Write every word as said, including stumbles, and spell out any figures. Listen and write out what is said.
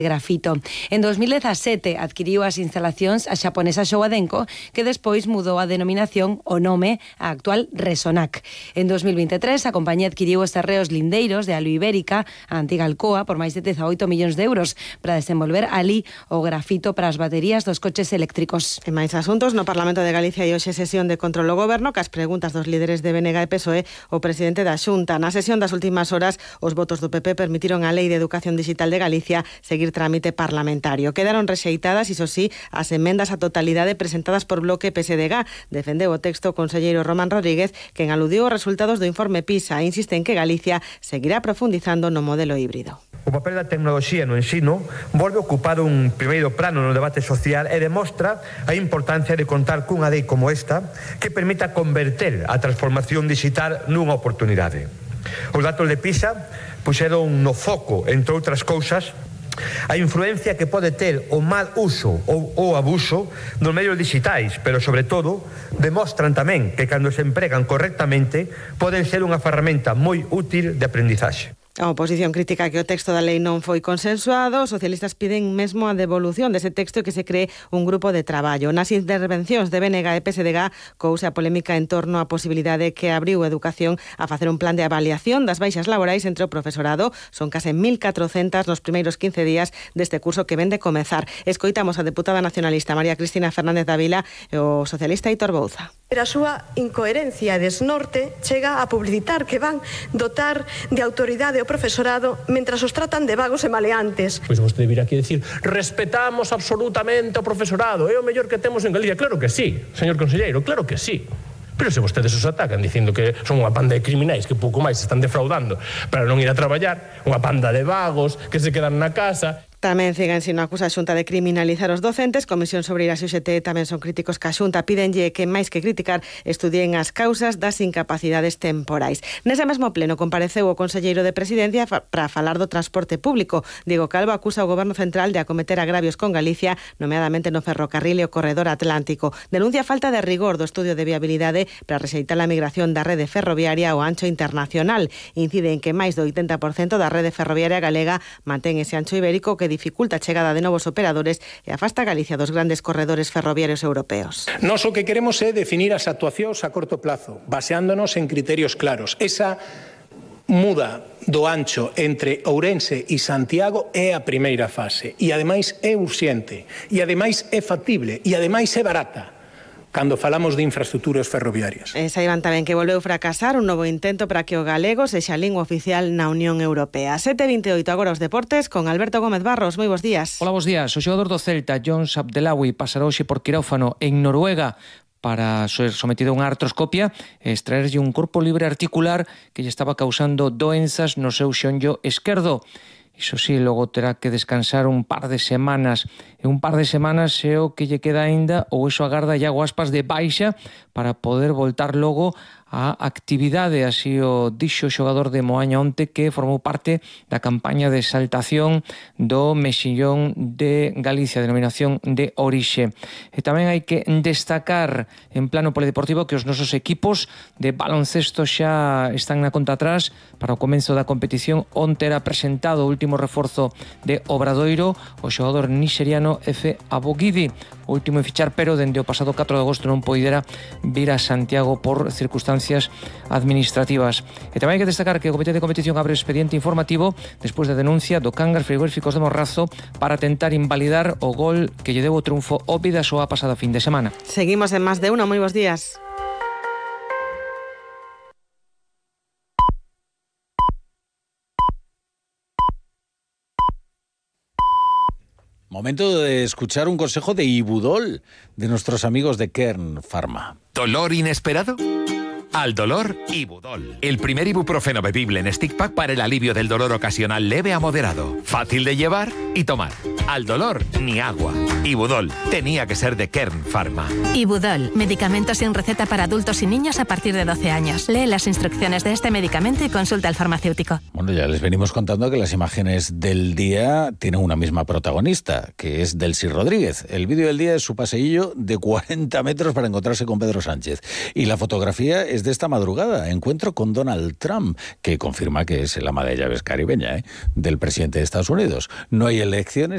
grafito. En dos mil dezasete adquiriu as instalacións a xaponesa Showa Denko, que despois mudou a denominación o nome a actual Resonac. En dos mil veintitrés a compañía adquiriu os terreos lindeiros de Alu Ibérica, a antiga Alcoa, por máis de dezaoito millóns de euros para desenvolver ali o grafito para as baterías dos coches eléctricos. En máis asuntos, no Parlamento de Galicia hai hoxe sesión de control ao Goberno, que as preguntas dos líderes de B N G e P S O E o presidente da Xunta. Na sesión das últimas horas, os votos do P P permitiron á Lei de Educación Digital de Galicia seguir trámite parlamentario. Quedaron rexeitadas, iso sí, as emendas á totalidade presentadas por Bloque P S D G. Defendeu o texto o conselleiro Román Rodríguez, quen aludiu os resultados do informe PISA e insiste en que Galicia seguirá profundizando no modelo híbrido. O papel da tecnoloxía no ensino volve a ocupar un primeiro plano no debate social e demostra a importancia de contar cunha lei como esta que permita converter a transformación digital nunha oportunidade. Os datos de PISA puxeron no foco, entre outras cousas, a influencia que pode ter o mal uso ou o abuso dos medios digitais, pero sobre todo demostran tamén que cando se empregan correctamente poden ser unha ferramenta moi útil de aprendizaxe. A oposición critica que o texto da lei non foi consensuado. Os socialistas piden mesmo a devolución dese texto e que se cree un grupo de traballo. Nas intervencións de B N G e P S D G couse a polémica en torno á posibilidade que abriu Educación a facer un plan de avaliación das baixas laborais entre o profesorado. Son case mil catrocentas nos primeiros quince días deste curso que ven de comezar. Escoitamos a deputada nacionalista María Cristina Fernández Dávila e o socialista Hitor Bouza. Pero a súa incoherencia e desnorte chega a publicitar que van dotar de autoridade o profesorado mentras os tratan de vagos e maleantes. Pois vostede virá aquí a decir, respetamos absolutamente o profesorado, é o mellor que temos en Galicia. Claro que sí, señor conselleiro, claro que sí. Pero se vostedes os atacan dicindo que son unha panda de criminais que pouco máis se están defraudando para non ir a traballar, unha panda de vagos que se quedan na casa. Tamén Cega Ensino acusa a Xunta de criminalizar os docentes. Comisión Sobreira e U X T tamén son críticos que a Xunta pídenlle que, máis que criticar, estudien as causas das incapacidades temporais. Nese mesmo pleno compareceu o conselleiro de Presidencia para falar do transporte público. Diego Calvo acusa o Goberno Central de acometer agravios con Galicia, nomeadamente no ferrocarril e o corredor atlántico. Denuncia a falta de rigor do estudio de viabilidade para rexeitar a migración da rede ferroviaria ao ancho internacional. Incide en que máis do oitenta por cento da rede ferroviaria galega mantén ese ancho ibérico que dificulta a chegada de novos operadores e afasta a Galicia dos grandes corredores ferroviarios europeos. Nós o que queremos é definir as actuacións a corto plazo, baseándonos en criterios claros. Esa muda do ancho entre Ourense e Santiago é a primeira fase e ademais é urxente e ademais é factible e ademais é barata cando falamos de infraestructuras ferroviarias. E saiban tamén que volveu fracasar un novo intento para que o galego sexa lingua oficial na Unión Europea. sete e vinte e oito agora os deportes con Alberto Gómez Barros. Moi bons días. Hola, bons días. O xogador do Celta, Jones Abdelawi, pasará hoxe por quirófano en Noruega para ser sometido a unha artroscopia e extraerlle un corpo libre articular que lle estaba causando doenzas no seu xonllo esquerdo. Iso sí, logo terá que descansar un par de semanas. E un par de semanas é o que lle queda aínda, ou iso agarda Iago Aspas de baixa para poder voltar logo a actividade. Así o dixo o xogador de Moaña onte, que formou parte da campaña de exaltación do Mexillón de Galicia, denominación de orixe. E tamén hai que destacar en plano polideportivo que os nosos equipos de baloncesto xa están na conta atrás para o comenzo da competición. Onte era presentado o último reforzo de Obradoiro, o xogador nixeriano Efe Abogidi, o último en fichar, pero dende o pasado catro de agosto non poidera vir a Santiago por circunstancias administrativas. E tamén hai que destacar que o Comité de Competición abre expediente informativo despois da denuncia do Cangas Frigoríficos de Morrazo para tentar invalidar o gol que lle deu o triunfo ao Bidasoa a pasada fin de semana. Seguimos en Más de Uno. Moi bons días. Momento de escuchar un consejo de Ibudol, de nuestros amigos de Kern Pharma. ¿Dolor inesperado? Al dolor, Ibudol. El primer ibuprofeno bebible en stick pack para el alivio del dolor ocasional leve a moderado. Fácil de llevar y tomar. Al dolor, ni agua. Ibudol. Tenía que ser de Kern Pharma. Ibudol. Medicamento sin receta para adultos y niños a partir de doce años. Lee las instrucciones de este medicamento y consulta al farmacéutico. Bueno, ya les venimos contando que las imágenes del día tienen una misma protagonista, que es Delcy Rodríguez. El vídeo del día es su paseillo de cuarenta metros para encontrarse con Pedro Sánchez. Y la fotografía es de esta madrugada, encuentro con Donald Trump, que confirma que es el ama de llaves caribeña, ¿eh?, del presidente de Estados Unidos. No hay elecciones